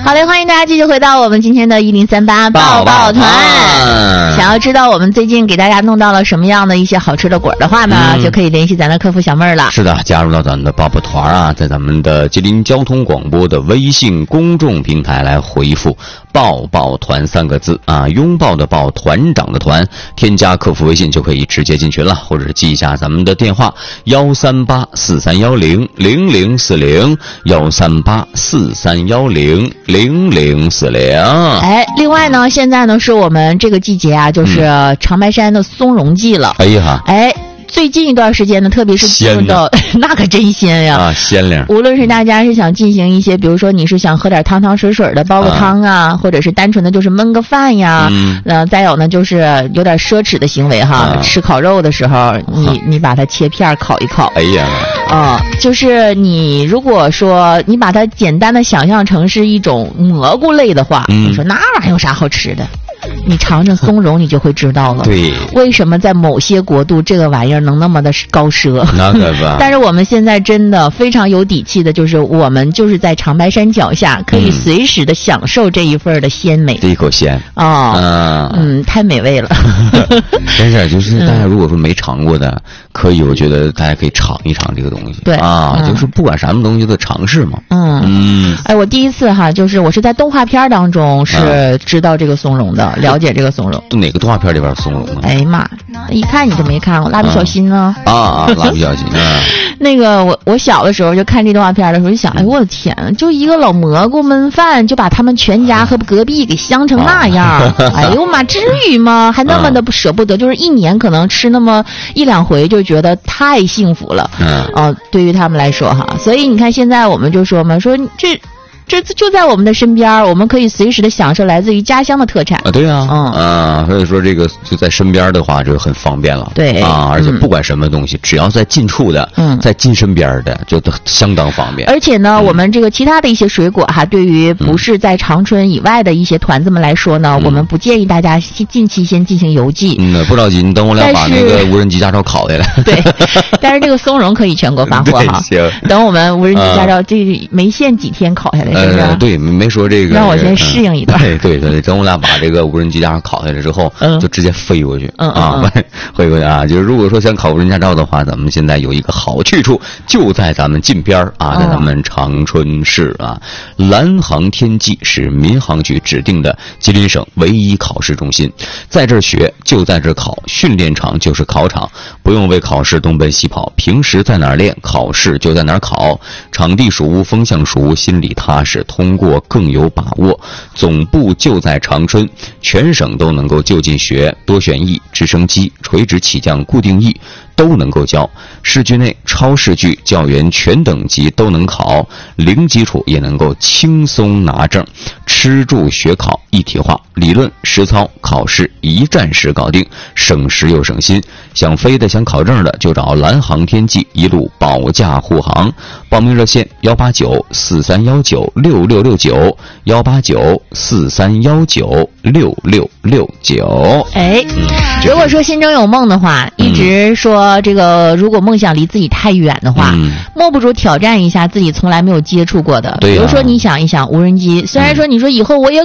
好嘞，欢迎大家继续回到我们今天的1038抱抱团。想要知道我们最近给大家弄到了什么样的一些好吃的果的话呢，就可以联系咱的客服小妹儿了。 是的，加入到咱们的抱抱团啊，在咱们的吉林交通广播的微信公众平台来回复抱抱团3个字啊，拥抱的抱，团长的团，添加客服微信就可以直接进群了，或者是记一下咱们的电话13843100040，13843100040。 哎，另外呢，现在呢是我们这个季节啊，就是长白山的松茸季了。 哎呀， 哎。最近一段时间呢，特别是进入到那可真鲜呀！ 啊，鲜亮！ 无论是大家是想进行一些，比如说你是想喝点汤汤水水的煲个汤啊，或者是单纯的就是焖个饭呀，再有呢就是有点奢侈的行为哈，吃烤肉的时候，你把它切片烤一烤。 哎呀， 就是你如果说你把它简单的想象成是一种蘑菇类的话，你说那玩意儿有啥好吃的？你尝尝松茸，你就会知道了。 对， 为什么在某些国度这个玩意儿能那么的高奢？ 那可不。 但是我们现在真的非常有底气的，就是我们就是在长白山脚下，可以随时的享受这一份的鲜美。 这一口鲜太美味了。 真是，就是大家如果说没尝过的，可以，我觉得大家可以尝一尝这个东西。 对啊，就是不管什么东西都尝试嘛。 哎，我第一次哈，就是我是在动画片当中是知道这个松茸的。了解这个松茸， 哪个动画片里边松茸呢？ 哎呀妈，一看你就没看过《蜡笔小新》呢。 蜡笔小新啊。 那个我小的时候就看这动画片的时候就想，哎我的天，就一个老蘑菇焖饭就把他们全家和隔壁给香成那样，哎呦妈，至于吗？还那么的舍不得，就是一年可能吃那么1-2回就觉得太幸福了。对于他们来说哈，所以你看现在我们就说嘛，说这就在我们的身边，我们可以随时的享受来自于家乡的特产啊。对啊，所以说这个就在身边的话就很方便了。 对啊，而且不管什么东西，只要在近处的，在近身边的，就都相当方便。 而且呢，我们这个其他的一些水果哈，对于不是在长春以外的一些团子们来说呢，我们不建议大家近期先进行邮寄。 不着急，你等我俩把那个无人机驾照考下来。 对，但是这个松茸可以全国发货哈。 行， 等我们无人机驾照这没限几天考下来。 对，没说这个， 让我先适应一段。 对，等我俩把这个无人机驾照考下来之后，就直接飞过去。飞过去啊！就是如果说想考无人驾照的话，咱们现在有一个好去处，就在咱们近边啊，在咱们长春市啊，蓝航天技是民航局指定的吉林省唯一考试中心，在这儿学就在这儿考，训练场就是考场，不用为考试东奔西跑，平时在哪儿练，考试就在哪儿考，场地熟，风向熟，心里踏实，通过更有把握。总部就在长春，全省都能够就近学，多选役、直升机、垂直起降固定翼都能够教，市区内超市距教员全等级都能考，零基础也能够轻松拿证，吃住学考一体化，理论实操考试一站式搞定，省时又省心。想飞的想考证的就找蓝航天技，一路保驾护航。报名热线18943196669，18943196669。 哎，如果说心中有梦的话，一直说这个如果梦想离自己太远的话，莫不如挑战一下自己从来没有接触过的。 对， 比如说你想一想无人机，虽然说你说以后我也